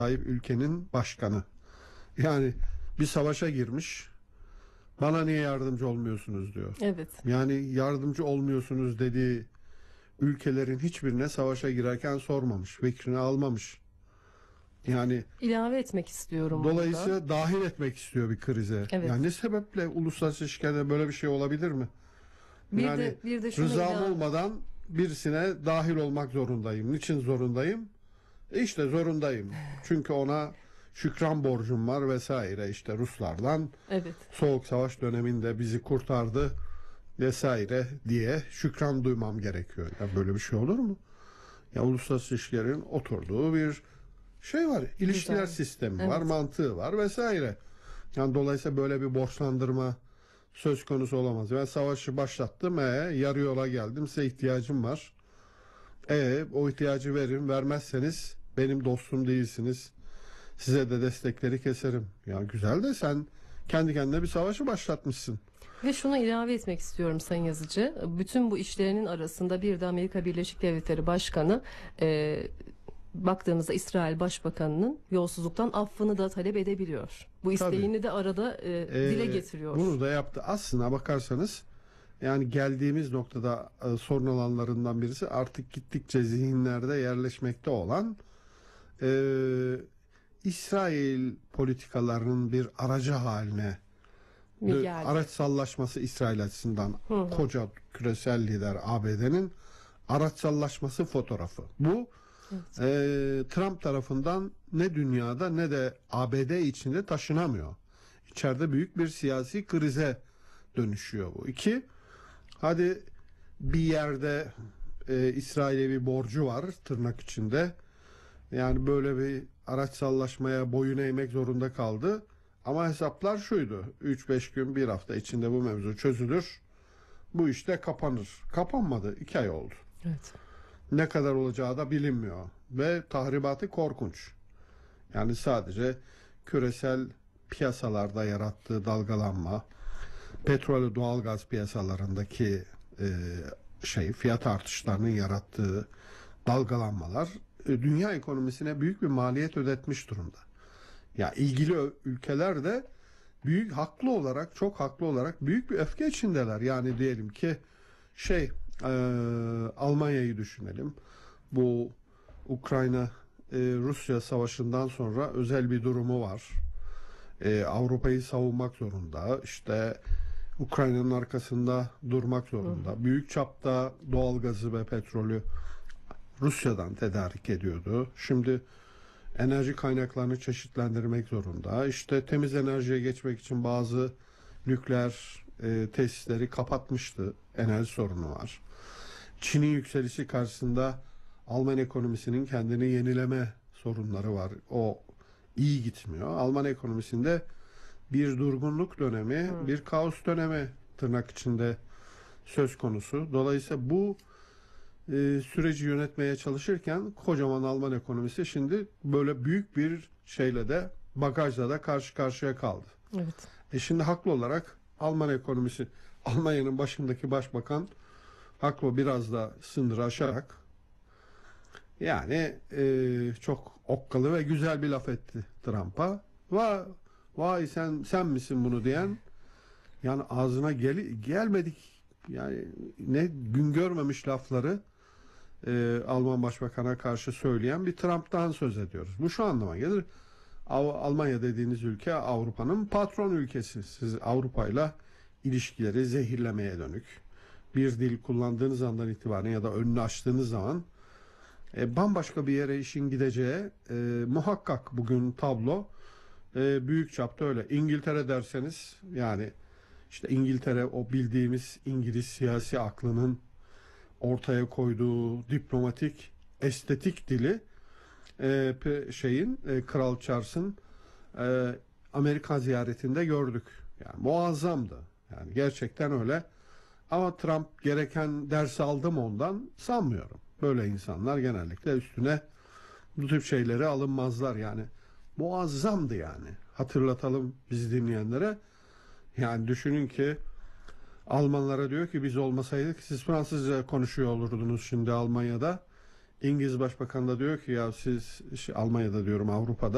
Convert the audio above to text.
sahip ülkenin başkanı. Yani bir savaşa girmiş. Bana niye yardımcı olmuyorsunuz diyor. Evet. Yani yardımcı olmuyorsunuz dediği ülkelerin hiçbirine savaşa girerken sormamış, fikrini almamış. Yani İlave etmek istiyorum burada. dolayısıyla dahil etmek istiyor bir krize. Evet. Yani ne sebeple uluslararası ilişkilerde böyle bir şey olabilir mi? Bir de şuna rızam olmadan birisine dahil olmak zorundayım. Niçin zorundayım? İşte zorundayım. Çünkü ona şükran borcum var vesaire, işte Ruslardan Evet. Soğuk Savaş döneminde bizi kurtardı vesaire diye şükran duymam gerekiyor. Ya böyle bir şey olur mu? Ya uluslararası ilişkilerin oturduğu bir şey var. İlişkiler Güzel. sistemi Evet. var, mantığı var vesaire. Yani dolayısıyla böyle bir borçlandırma söz konusu olamaz. Ben savaşı başlattım, yarı yola geldim, size ihtiyacım var. O ihtiyacı verin, vermezseniz benim dostum değilsiniz. Size de destekleri keserim. Ya güzel de sen kendi kendine bir savaşı başlatmışsın. Ve şunu ilave etmek istiyorum Sayın Yazıcı. Bütün bu işlerinin arasında bir de Amerika Birleşik Devletleri Başkanı baktığımızda İsrail Başbakanı'nın yolsuzluktan affını da talep edebiliyor. Bu isteğini de arada dile getiriyor. Bunu da yaptı. Aslına bakarsanız yani geldiğimiz noktada sorun alanlarından birisi artık gittikçe zihinlerde yerleşmekte olan İsrail politikalarının bir aracı haline Geldi. araçsallaşması İsrail açısından koca küresel lider ABD'nin araçsallaşması fotoğrafı. Bu Trump tarafından ne dünyada ne de ABD içinde taşınamıyor. İçeride büyük bir siyasi krize dönüşüyor bu. İki, hadi bir yerde İsrail'e bir borcu var tırnak içinde. Yani böyle bir araçsallaşmaya boyun eğmek zorunda kaldı. Ama hesaplar şuydu: 3-5 gün, bir hafta içinde bu mevzu çözülür. Bu işte kapanır. Kapanmadı. 2 ay oldu. Evet. Ne kadar olacağı da bilinmiyor. Ve tahribatı korkunç. Yani sadece küresel piyasalarda yarattığı dalgalanma, petrol ve doğalgaz piyasalarındaki fiyat artışlarının yarattığı dalgalanmalar dünya ekonomisine büyük bir maliyet ödetmiş durumda. Ya ilgili ülkeler de çok haklı olarak büyük bir öfke içindeler. Yani diyelim ki Almanya'yı düşünelim. Bu Ukrayna Rusya savaşından sonra özel bir durumu var. Avrupa'yı savunmak zorunda. İşte Ukrayna'nın arkasında durmak zorunda. Büyük çapta doğalgazı ve petrolü Rusya'dan tedarik ediyordu. Şimdi enerji kaynaklarını çeşitlendirmek zorunda. İşte temiz enerjiye geçmek için bazı nükleer tesisleri kapatmıştı. Enerji sorunu var. Çin'in yükselişi karşısında Alman ekonomisinin kendini yenileme sorunları var. O iyi gitmiyor. Alman ekonomisinde bir durgunluk dönemi, bir kaos dönemi tırnak içinde söz konusu. Dolayısıyla bu süreci yönetmeye çalışırken kocaman Alman ekonomisi şimdi böyle büyük bir bagajla da karşı karşıya kaldı. Evet. Şimdi haklı olarak Alman ekonomisi, Almanya'nın başındaki başbakan haklı, biraz da sınırı aşarak yani çok okkalı ve güzel bir laf etti Trump'a. Vay sen misin bunu diyen, yani ağzına gelmedik yani, ne gün görmemiş lafları Alman başbakana karşı söyleyen bir Trump'tan söz ediyoruz. Bu şu anlama gelir: Almanya dediğiniz ülke Avrupa'nın patron ülkesi. Siz Avrupa'yla ilişkileri zehirlemeye dönük bir dil kullandığınız andan itibaren ya da önünü açtığınız zaman bambaşka bir yere işin gideceği muhakkak. Bugün tablo büyük çapta öyle. İngiltere derseniz, yani işte İngiltere, o bildiğimiz İngiliz siyasi aklının ortaya koyduğu diplomatik, estetik dili Kral Charles'ın Amerika ziyaretinde gördük. Yani muazzamdı. Yani gerçekten öyle. Ama Trump gereken dersi aldı mı ondan, sanmıyorum. Böyle insanlar genellikle üstüne bu tip şeyleri alınmazlar yani. Muazzamdı yani. Hatırlatalım bizi dinleyenlere. Yani düşünün ki Almanlara diyor ki biz olmasaydık siz Fransızca konuşuyor olurdunuz şimdi Almanya'da. İngiliz Başbakan da diyor ki ya siz Almanya'da diyorum, Avrupa'da